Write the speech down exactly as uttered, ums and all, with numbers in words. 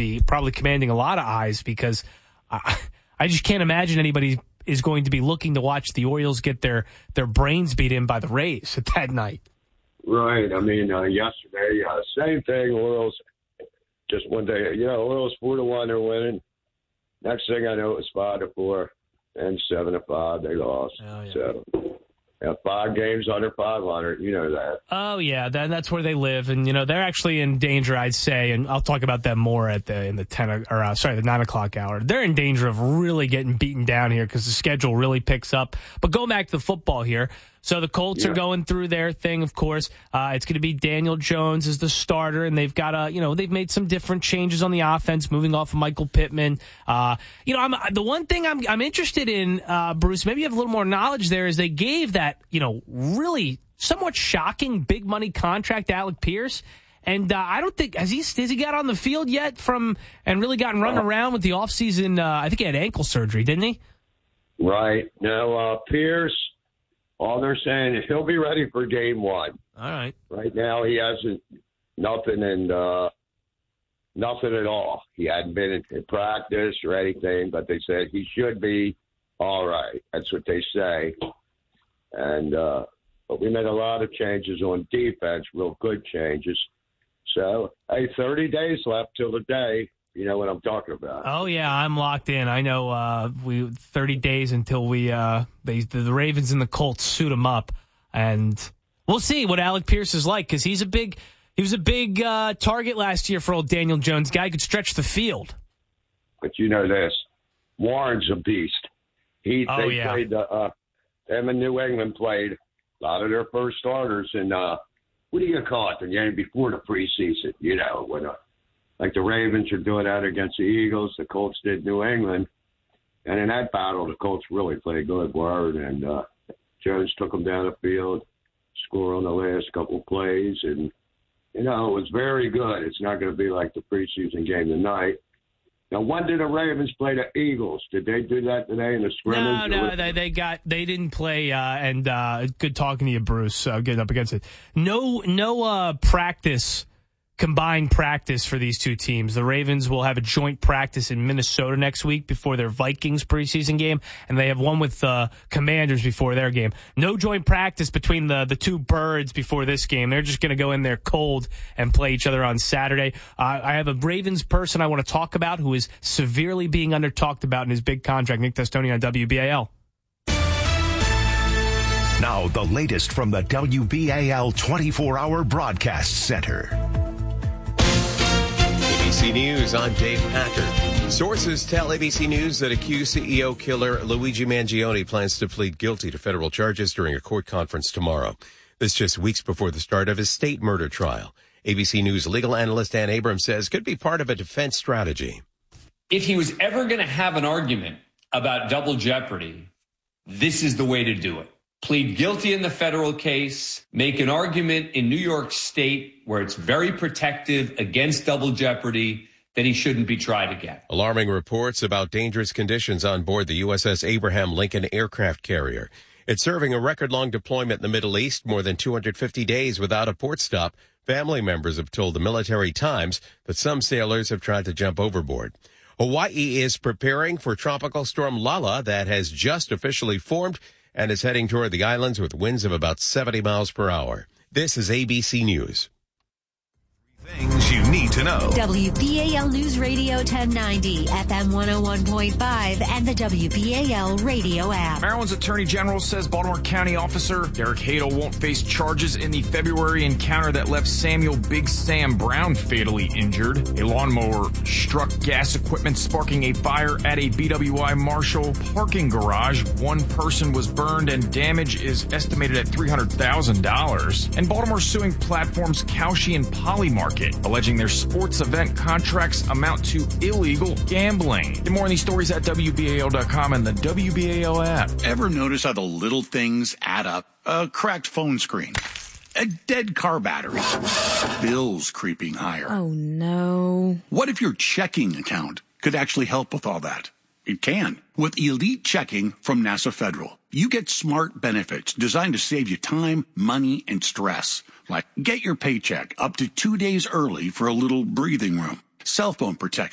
be probably commanding a lot of eyes because I, I just can't imagine anybody is going to be looking to watch the Orioles get their, their brains beat in by the Rays at that night. Right. I mean, uh, yesterday, uh, same thing. Orioles, just one day, you know, Orioles four to one, they're winning. Next thing I know, it was five to four and seven to five. They lost. Oh, yeah. So, yeah, five games under five hundred. You know that. Oh yeah, that, that's where they live, and you know they're actually in danger. I'd say, and I'll talk about them more at the in the ten or uh, sorry the nine o'clock hour. They're in danger of really getting beaten down here because the schedule really picks up. But going back to the football here. So the Colts yeah. are going through their thing, of course. Uh, it's going to be Daniel Jones as the starter, and they've got a, you know, they've made some different changes on the offense, moving off of Michael Pittman. Uh, you know, I'm, the one thing I'm, I'm interested in, uh, Bruce, maybe you have a little more knowledge there, is they gave that, you know, really somewhat shocking big money contract to Alec Pierce. And uh, I don't think, has he, has he got on the field yet from, and really gotten run uh, around with the offseason? Uh, I think he had ankle surgery, didn't he? Right. Now, uh, Pierce, all they're saying is he'll be ready for game one. All right. Right now, he hasn't nothing and uh, nothing at all. He hadn't been in, in practice or anything, but they said he should be all right. That's what they say. And uh, but we made a lot of changes on defense, real good changes. So, hey, thirty days left till the day. You know what I'm talking about. Oh yeah, I'm locked in. I know. Uh, we thirty days until we uh, they, the Ravens and the Colts suit him up, and we'll see what Alec Pierce is like because he's a big he was a big uh, target last year for old Daniel Jones. Guy could stretch the field. But you know this, Warren's a beast. He oh, they yeah. played the uh, them in New England played a lot of their first starters, and uh, what do you call it? The game before the preseason, you know when. Uh, Like the Ravens are doing that against the Eagles, the Colts did New England. And in that battle, the Colts really played good word. And uh, Jones took them down the field, score on the last couple of plays. And, you know, it was very good. It's not going to be like the preseason game tonight. Now, when did the Ravens play the Eagles? Did they do that today in the scrimmage? No, no, they, they got they didn't play. Uh, and uh, good talking to you, Bruce. Uh, getting up against it. No, no uh, practice. Combined practice for these two teams. The Ravens will have a joint practice in Minnesota next week before their Vikings preseason game, and they have one with the uh, Commanders before their game. No joint practice between the, the two birds before this game. They're just going to go in there cold and play each other on Saturday. Uh, I have a Ravens person I want to talk about who is severely being under-talked about in his big contract, Nick Testoni on W B A L. Now the latest from the W B A L twenty-four hour Broadcast Center. A B C News, I'm Dave Packard. Sources tell A B C News that accused C E O killer Luigi Mangione plans to plead guilty to federal charges during a court conference tomorrow. This just weeks before the start of his state murder trial. A B C News legal analyst Dan Abrams says could be part of a defense strategy. If he was ever going to have an argument about double jeopardy, this is the way to do it. Plead guilty in the federal case, make an argument in New York State where it's very protective against double jeopardy, then he shouldn't be tried again. Alarming reports about dangerous conditions on board the U S S Abraham Lincoln aircraft carrier. It's serving a record-long deployment in the Middle East, more than two hundred fifty days without a port stop. Family members have told the Military Times that some sailors have tried to jump overboard. Hawaii is preparing for Tropical Storm Lala that has just officially formed and is heading toward the islands with winds of about seventy miles per hour. This is A B C News. Things you need to know. W B A L News Radio ten ninety, F M one oh one point five, and the W B A L radio app. Maryland's Attorney General says Baltimore County officer Derek Hadel won't face charges in the February encounter that left Samuel Big Sam Brown fatally injured. A lawnmower struck gas equipment, sparking a fire at a B W I Marshall parking garage. One person was burned, and damage is estimated at three hundred thousand dollars. And Baltimore suing platforms Kalshi and Polymarket, alleging their sports event contracts amount to illegal gambling. Get more on these stories at W B A L dot com and the W B A L app. Ever notice how the little things add up? A cracked phone screen, a dead car battery, bills creeping higher. Oh, no. What if your checking account could actually help with all that? It can. With Elite Checking from NASA Federal, you get smart benefits designed to save you time, money, and stress. Like get your paycheck up to two days early for a little breathing room, cell phone protection,